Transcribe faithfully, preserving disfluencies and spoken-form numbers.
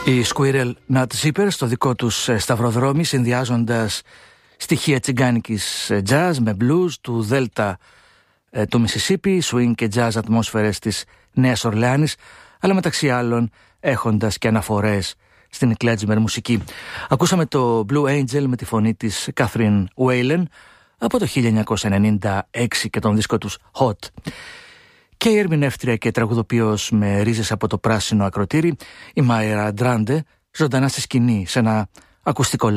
Οι Squirrel Nut Zippers στο δικό τους σταυροδρόμι, συνδυάζοντας στοιχεία τσιγκάνικης jazz με blues του Δέλτα του Μισισίπι, swing και jazz ατμόσφαιρες της Νέας Ορλεάνης, αλλά μεταξύ άλλων έχοντας και αναφορές στην klezmer μουσική. Ακούσαμε το Blue Angel με τη φωνή της Catherine Whalen από το χίλια εννιακόσια ενενήντα έξι και τον δίσκο τους Hot. Και η ερμηνεύτρια και τραγουδοποιός με ρίζες από το πράσινο ακροτήρι, η Μάιρα Ντράντε, ζωντανά στη σκηνή σε ένα ακουστικό